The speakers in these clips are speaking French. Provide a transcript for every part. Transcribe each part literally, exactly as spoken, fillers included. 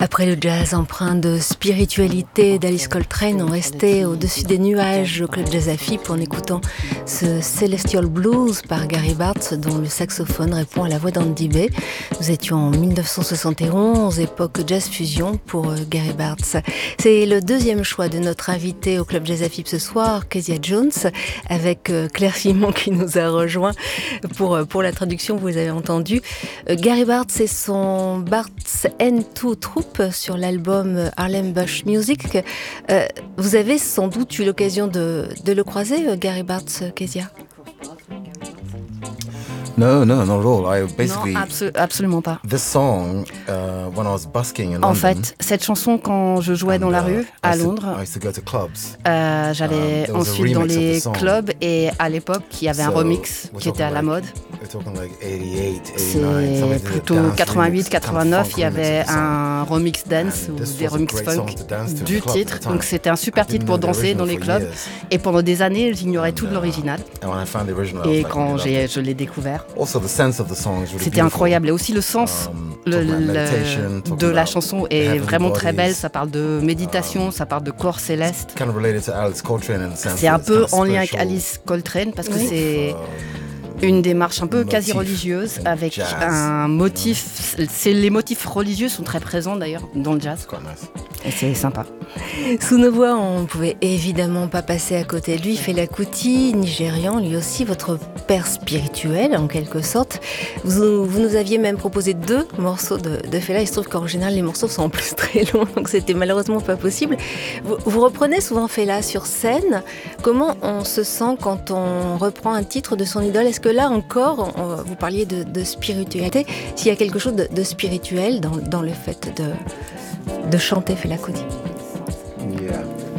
Après le jazz empreint de spiritualité d'Alice Coltrane, on restait au-dessus des nuages au Club Jazz Afip en écoutant ce Celestial Blues par Gary Bartz dont le saxophone répond à la voix d'Andy Bey. Nous étions en dix-neuf cent soixante et onze, époque jazz fusion pour Gary Bartz. C'est le deuxième choix de notre invité au Club Jazz Afip ce soir, Kezia Jones, avec Claire Simon qui nous a rejoint pour, pour la traduction, vous avez entendu. Gary Bartz, c'est son Bartz N deux Troupe sur l'album Harlem Bush Music. Euh, vous avez sans doute eu l'occasion de, de le croiser, Gary Bartz, Kezia? No, no, not at all. I basically, non, absolu- absolument pas. This song, uh, when I was busking in en London, fait, cette chanson, quand je jouais dans la uh, rue à I used to- Londres, I used to go to clubs. euh, j'allais Um, there was a ensuite dans remix of les the song. clubs et à l'époque, il y avait un So, remix we're qui était à talking la like- mode. We're talking like eighty-eight, eighty-nine, some C'est of the plutôt dance quatre-vingt-huit remix, kind of quatre-vingt-neuf, funk il y remix avait of the song. un remix dance And ou this des was a remix great funk song to dance to du in the club titre. at the time. Donc c'était un super I titre didn't pour know the danser dans les original for clubs. years. Et pendant des années, j'ignorais And, tout de uh, l'original. And when I found the original, I was Et like, quand really j'ai, loved it. je l'ai découvert, Also, the sense of the song is really c'était beautiful. incroyable. Et aussi le sens Um, le- talking about le- meditation, talking de la about chanson est heavenly vraiment très bodies. belle. Ça parle de méditation, ça parle de corps céleste. Kind of related to Alice Coltrane in the sense C'est un that it's peu kind of en lien avec spiritual, Alice Coltrane parce que um, c'est une démarche un peu motif quasi religieuse in avec jazz, un motif. C'est, les motifs religieux sont très présents d'ailleurs dans le jazz. quite nice. Et c'est sympa. Sous nos voix, on ne pouvait évidemment pas passer à côté de lui. Fela Kuti, nigérian, lui aussi votre père spirituel en quelque sorte. Vous, vous nous aviez même proposé deux morceaux de, de Fela. Il se trouve qu'en général les morceaux sont en plus très longs, donc c'était malheureusement pas possible. Vous, vous reprenez souvent Fela sur scène. Comment on se sent quand on reprend un titre de son idole? Est-ce que là encore, on, vous parliez de, de spiritualité, s'il y a quelque chose de, de spirituel dans, dans le fait de, de chanter Fela Kuti? Yeah.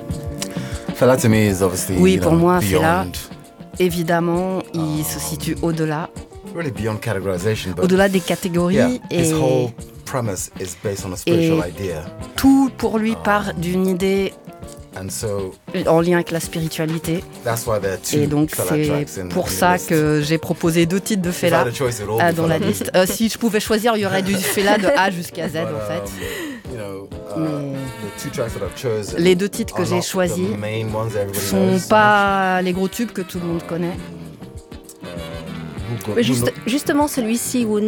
Fela to me is obviously, Oui, you pour know, moi, Fela, beyond, évidemment, il se situe au-delà, really beyond categorization, but au-delà des catégories, yeah, et his whole premise is based on a spiritual idea, tout pour lui part d'une idée and so en lien avec la spiritualité. that's why there are two Et donc Fela c'est tracks in, pour in the ça list. que j'ai proposé deux titres de If I Fela had a choice, it would all euh, be dans la Fela liste. music. Euh, si je pouvais choisir, il y aurait du Fela de A jusqu'à Z But, en fait. um, you know, uh, Mais the two tracks that I've chosen les deux titres que are j'ai not choisis the main ones that everybody sont knows. pas les gros tubes que tout le monde connaît. Who got- Mais who juste- lo- justement celui-ci, Who